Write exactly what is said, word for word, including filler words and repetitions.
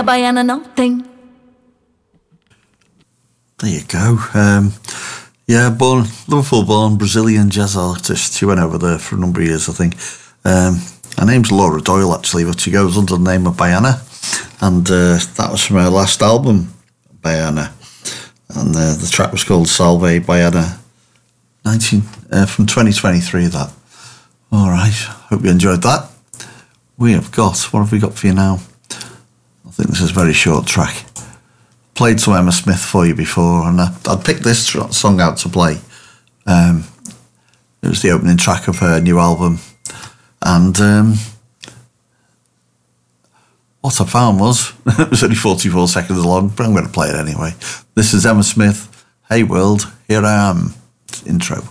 Baiana não tem. There you go. Um, yeah, born Liverpool-born Brazilian jazz artist. She went over there for a number of years, I think. Um, her name's Laura Doyle, actually, but she goes under the name of Baiana. And uh, that was from her last album, Baiana. And uh, the track was called Salve Baiana, nineteen uh, from twenty twenty-three, that. All right, hope you enjoyed that. We have got, what have we got for you now? I think this is a very short track. Played some Emma Smith for you before, and I, I'd picked this tr- song out to play. Um, it was the opening track of her new album. And um, what I found was, it was only forty-four seconds long, but I'm going to play it anyway. This is Emma Smith, Hey World, Here I Am, intro.